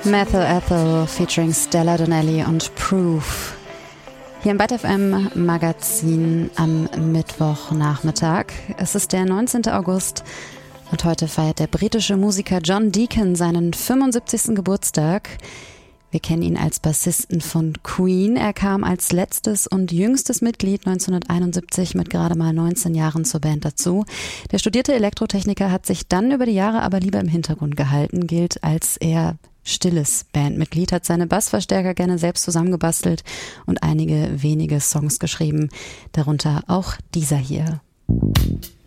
Methyl Ethel featuring Stella Donnelly und Proof. Hier im Byte FM Magazin am Mittwochnachmittag. Es ist der 19. August und heute feiert der britische Musiker John Deacon seinen 75. Geburtstag. Wir kennen ihn als Bassisten von Queen. Er kam als letztes und jüngstes Mitglied 1971 mit gerade mal 19 Jahren zur Band dazu. Der studierte Elektrotechniker hat sich dann über die Jahre aber lieber im Hintergrund gehalten, gilt als eher stilles Bandmitglied, hat seine Bassverstärker gerne selbst zusammengebastelt und einige wenige Songs geschrieben, darunter auch dieser hier.